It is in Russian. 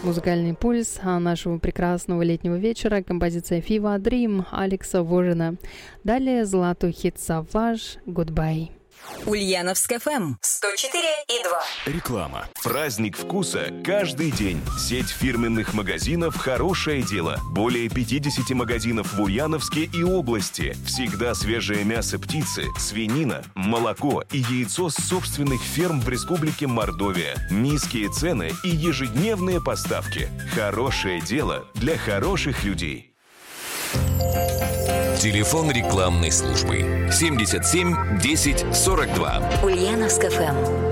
Музыкальный пульс нашего прекрасного летнего вечера. Композиция Fever Dream Алекса Ворена. Далее золотой хит Savage Goodbye. Ульяновск ФМ 104,2. Реклама. Праздник вкуса каждый день. Сеть фирменных магазинов «Хорошее дело». Более 50 магазинов в Ульяновске и области. Всегда свежее мясо птицы, свинина, молоко и яйцо с собственных ферм в Республике Мордовия. Низкие цены и ежедневные поставки. «Хорошее дело» для хороших людей. Телефон рекламной службы 77 10 42. Ульяновск ФМ.